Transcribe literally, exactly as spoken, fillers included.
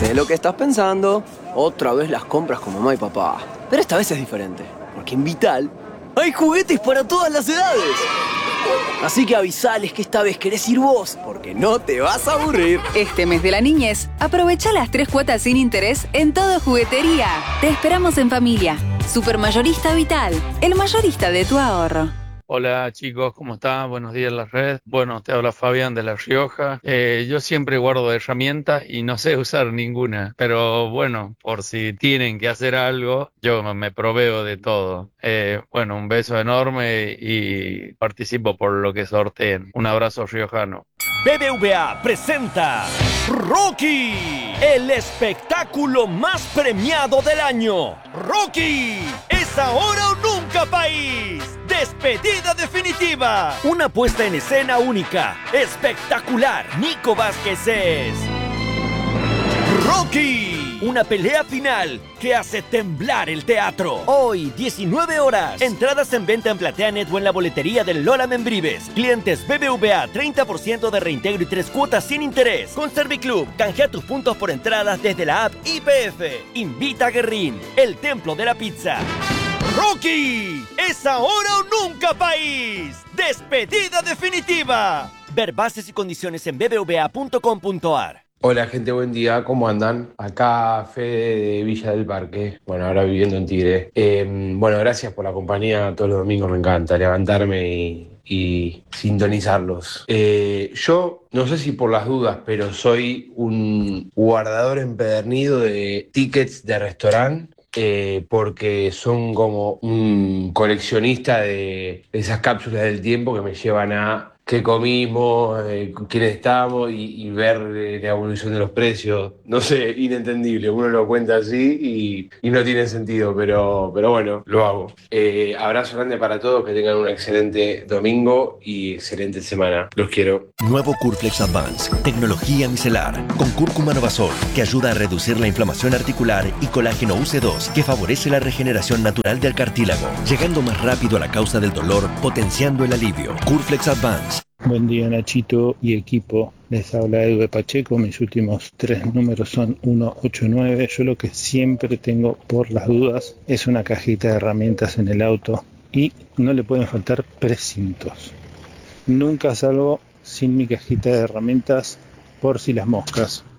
Sé lo que estás pensando. Otra vez las compras con mamá y papá. Pero esta vez es diferente. Porque en Vital hay juguetes para todas las edades. Así que avisales que esta vez querés ir vos, porque no te vas a aburrir. Este mes de la niñez, aprovecha las tres cuotas sin interés en toda juguetería. Te esperamos en familia. Supermayorista Vital, el mayorista de tu ahorro. Hola chicos, ¿cómo están? Buenos días la red. Bueno, te habla Fabián de La Rioja. Eh, yo siempre guardo herramientas y no sé usar ninguna, pero bueno, por si tienen que hacer algo, yo me proveo de todo. Eh, bueno, un beso enorme y participo por lo que sorteen. Un abrazo riojano. B B V A presenta Rocky, el espectáculo más premiado del año. Rocky, es ahora o nunca, país. Despedida definitiva. Una puesta en escena única, espectacular. Nico Vázquez es Rocky, una pelea final que hace temblar el teatro. Hoy, diecinueve horas. Entradas en venta en PlateaNet o en la boletería del Lola Membrives. Clientes B B V A, treinta por ciento de reintegro y tres cuotas sin interés. Con Serviclub, canjea tus puntos por entradas desde la app I P F. Invita a Guerrín, el templo de la pizza. Rocky, es ahora o nunca, país. Despedida definitiva. Ver bases y condiciones en b b v a punto com punto a r. Hola gente, buen día, ¿cómo andan? Acá Fede de Villa del Parque, bueno, ahora viviendo en Tigre. Eh, bueno, gracias por la compañía, todos los domingos me encanta levantarme y, y sintonizarlos. Eh, yo, no sé si por las dudas, pero soy un guardador empedernido de tickets de restaurante. Eh, porque son como un coleccionista de esas cápsulas del tiempo que me llevan a qué comimos, eh, quiénes estamos y, y ver eh, la evolución de los precios. No sé, inentendible, uno lo cuenta así y, y no tiene sentido, pero, pero bueno, lo hago. Eh, abrazo grande para todos, que tengan un excelente domingo y excelente semana. Los quiero. Nuevo Curflex Advance, tecnología micelar, con cúrcuma novazol, que ayuda a reducir la inflamación articular, y colágeno U C dos, que favorece la regeneración natural del cartílago, llegando más rápido a la causa del dolor, potenciando el alivio. Curflex Advance. Buen día Nachito y equipo, les habla Edu de Pacheco, mis últimos tres números son uno ocho nueve. Yo lo que siempre tengo por las dudas es una cajita de herramientas en el auto y no le pueden faltar precintos. Nunca salgo sin mi cajita de herramientas por si las moscas.